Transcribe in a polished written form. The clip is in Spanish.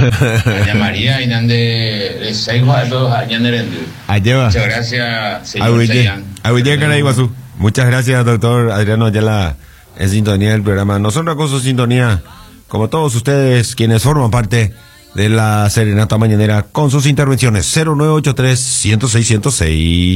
María y de 6 jugadores allá en el Muchas gracias, señor Seyán. Muchas gracias, doctor Adriano Ayala, en sintonía del programa. Nosotros con su sintonía, como todos ustedes quienes forman parte de la Serenata Mañanera, con sus intervenciones 0983 106 106.